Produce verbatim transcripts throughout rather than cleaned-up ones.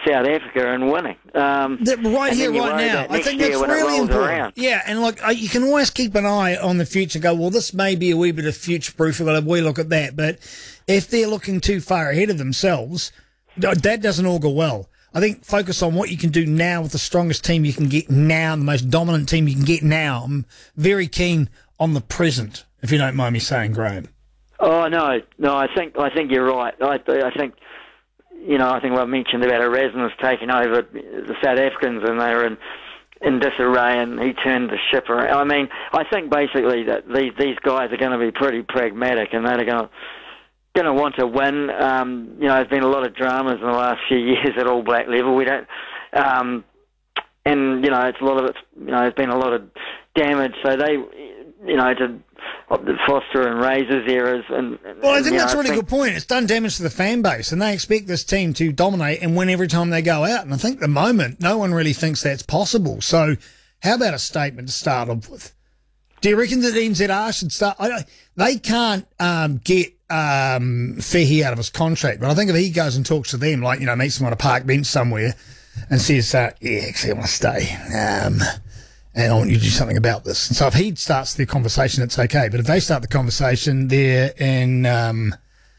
South Africa and winning. Um, that, right here, right now. I think that's really important. Around. Yeah, and like you can always keep an eye on the future. Go, well, this may be a wee bit of future proof. We look at that, but if they're looking too far ahead of themselves, that doesn't augur well. I think focus on what you can do now with the strongest team you can get now, the most dominant team you can get now. I'm very keen on the present, if you don't mind me saying, Graham. Oh no, no, I think I think you're right. I, I think. You know, I think what I mentioned about Erasmus taking over the South Africans and they were in, in disarray and he turned the ship around. I mean, I think basically that these these guys are going to be pretty pragmatic and they're going to going to want to win. Um, you know, there's been a lot of dramas in the last few years at All Black level. We don't, um, and you know, it's a lot of it's you know, there's been a lot of damage. So they, you know, to the Foster and Razor's eras. And, and well, I think and, that's know, a really good point. It's done damage to the fan base, and they expect this team to dominate and win every time they go out. And I think at the moment, no one really thinks that's possible. So how about a statement to start off with? Do you reckon that N Z R should start? I don't, they can't um, get um, Fehi out of his contract, but I think if he goes and talks to them, like, you know, meets them on a park bench somewhere and says, uh, yeah, actually, I want to stay. Um And I want you to do something about this. And so if he starts the conversation, it's okay. But if they start the conversation, they're in... Um,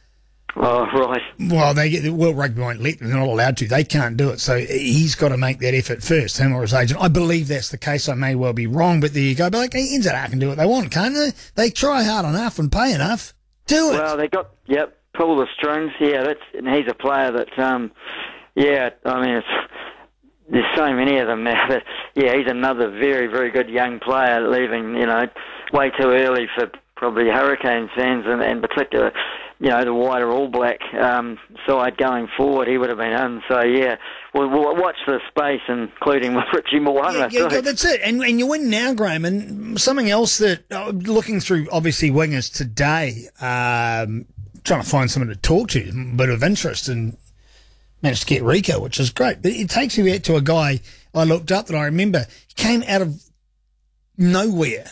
oh, right. Well, they get, the World Rugby won't let them. They're not allowed to. They can't do it. So he's got to make that effort first, him or his agent. I believe that's the case. I may well be wrong, but there you go. But like, N Z R can do what they want, can't they? They try hard enough and pay enough. Do it. Well, they got... Yep, pull the strings. Yeah, that's and he's a player that... Um, yeah, I mean, it's... There's so many of them now that, yeah, he's another very, very good young player leaving, you know, way too early for probably Hurricanes fans and, and particular, you know, the wider All Black um, side going forward. He would have been in. So, yeah, we'll, we'll watch the space, including with Richie Mo'unga. Yeah, yeah, that's it. And, and you win now, Graham. And something else that, uh, looking through, obviously, wingers today, um, trying to find someone to talk to, a bit of interest and managed to get Rico, which is great. But it takes me back to a guy I looked up that I remember. He came out of nowhere.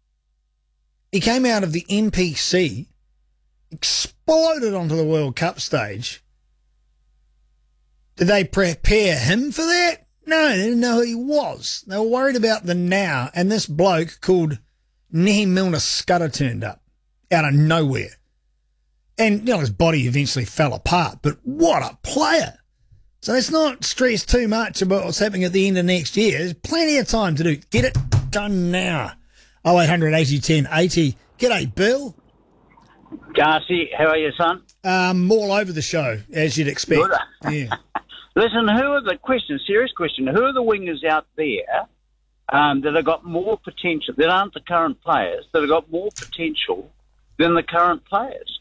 He came out of the N P C, exploded onto the World Cup stage. Did they prepare him for that? No, they didn't know who he was. They were worried about the now, and this bloke called Nehe Milner Scudder turned up out of nowhere. And, you know, his body eventually fell apart, but what a player. So let's not stress too much about what's happening at the end of next year. There's plenty of time to do. Get it done now. oh eight hundred eighty ten eighty. G'day, Bill. Darcy, how are you, son? Um, all over the show, as you'd expect. Yeah. Listen, who are the question, serious question, who are the wingers out there um, that have got more potential, that aren't the current players, that have got more potential than the current players?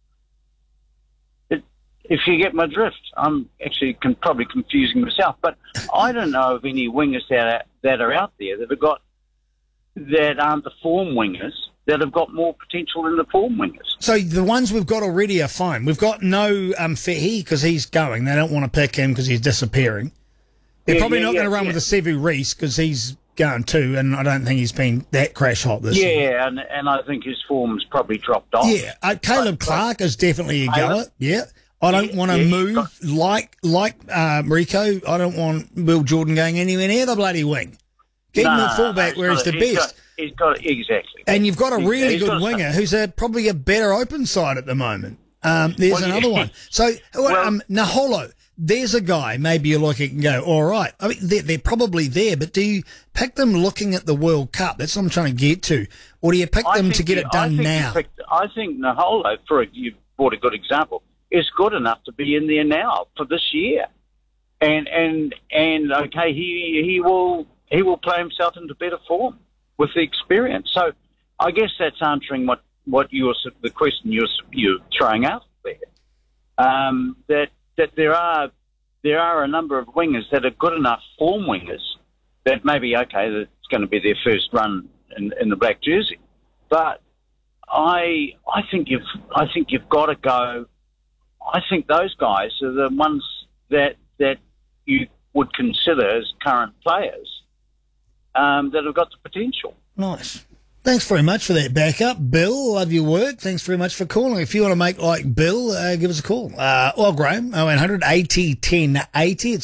If you get my drift, I'm actually con- probably confusing myself, but I don't know of any wingers that are, that are out there that have got that aren't the form wingers that have got more potential than the form wingers. So the ones we've got already are fine. We've got no um, Fehi because he's going. They don't want to pick him because he's disappearing. They're yeah, probably yeah, not yeah, going to run yeah. with the Sevu Reece because he's going too, and I don't think he's been that crash hot this yeah, year. Yeah, and, and I think his form's probably dropped off. Yeah, uh, Caleb but, Clark but, is definitely a goer. Yeah. I don't Yeah, want to yeah, move got- like like uh, Rico. I don't want Will Jordan going anywhere near the bloody wing. Get him No, at fullback no, where he's got- the he's best. Got, he's got exactly. And you've got a He's- really he's good got winger some- who's a, probably a better open side at the moment. Um, there's Well, another yeah. one. So, Well- um, Naholo, there's a guy maybe you look at and go, all right. I mean, they're, they're probably there, but do you pick them looking at the World Cup? That's what I'm trying to get to. Or do you pick I them think to get you- it done I think you now? picked- I think Naholo, for a, you brought a good example, is good enough to be in there now for this year, and and and okay, he he will he will play himself into better form with the experience. So I guess that's answering what what you're the question you're you're throwing out there. Um, that that there are there are a number of wingers that are good enough form wingers that maybe okay, that's going to be their first run in, in the black jersey, but I I think you've I think you've got to go. I think those guys are the ones that that you would consider as current players um, that have got the potential. Nice. Thanks very much for that backup, Bill. Love your work. Thanks very much for calling. If you want to make like Bill, uh, give us a call. Uh, or Graham, oh eight hundred eighty ten eighty. It's